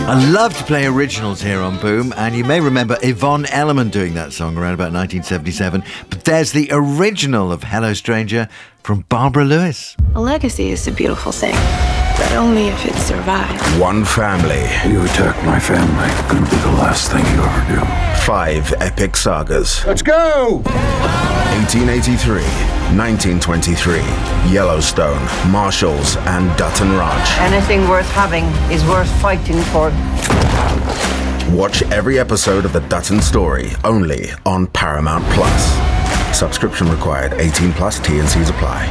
I love to play originals here on Boom, and you may remember Yvonne Elliman doing that song around about 1977. But there's the original of Hello Stranger from Barbara Lewis. A legacy is a beautiful thing, but only if it survives. One family. You attack my family, gonna be the last thing you ever do. 5 epic sagas. Let's go! 1883, 1923, Yellowstone, Marshalls, and Dutton Ranch. Anything worth having is worth fighting for. Watch every episode of The Dutton Story, only on Paramount Plus. Subscription required, 18 plus, T&Cs apply.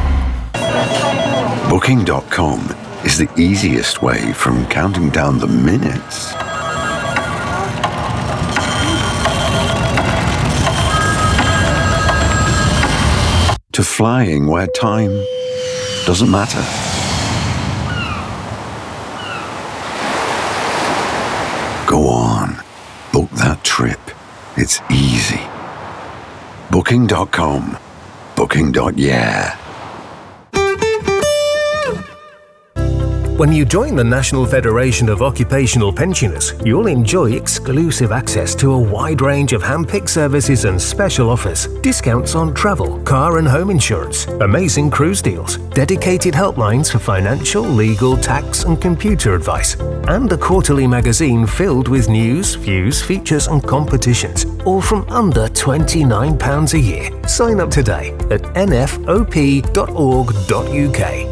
Booking.com is the easiest way from counting down the minutes to flying where time doesn't matter. Go on, book that trip. It's easy. Booking.com. Booking.yeah. When you join the National Federation of Occupational Pensioners, you'll enjoy exclusive access to a wide range of hand-picked services and special offers, discounts on travel, car and home insurance, amazing cruise deals, dedicated helplines for financial, legal, tax and computer advice, and a quarterly magazine filled with news, views, features and competitions, all from under £29 a year. Sign up today at nfop.org.uk.